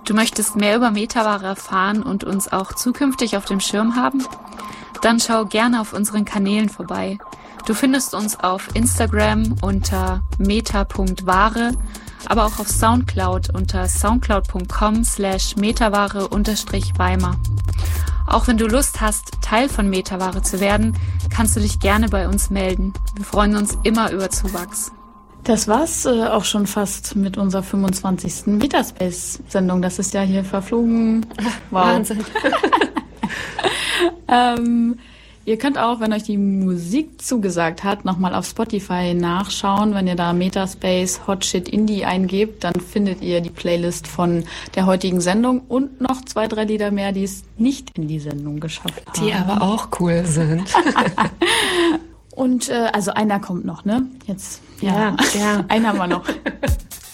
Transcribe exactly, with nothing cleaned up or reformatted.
Du möchtest mehr über Metaware erfahren und uns auch zukünftig auf dem Schirm haben? Dann schau gerne auf unseren Kanälen vorbei. Du findest uns auf Instagram unter meta punkt ware, aber auch auf Soundcloud unter soundcloud.com slash metaware unterstrich Weimar. Auch wenn du Lust hast, Teil von Metaware zu werden, kannst du dich gerne bei uns melden. Wir freuen uns immer über Zuwachs. Das war's äh, auch schon fast mit unserer fünfundzwanzigsten Metaspace-Sendung. Das ist ja hier verflogen. Wow. Wahnsinn. ähm, ihr könnt auch, wenn euch die Musik zugesagt hat, nochmal auf Spotify nachschauen. Wenn ihr da Metaspace Hot Shit Indie eingebt, dann findet ihr die Playlist von der heutigen Sendung und noch zwei, drei Lieder mehr, die es nicht in die Sendung geschafft haben. Die aber auch cool sind. Und äh, also einer kommt noch, ne? Jetzt ja, ja. Einen haben wir noch.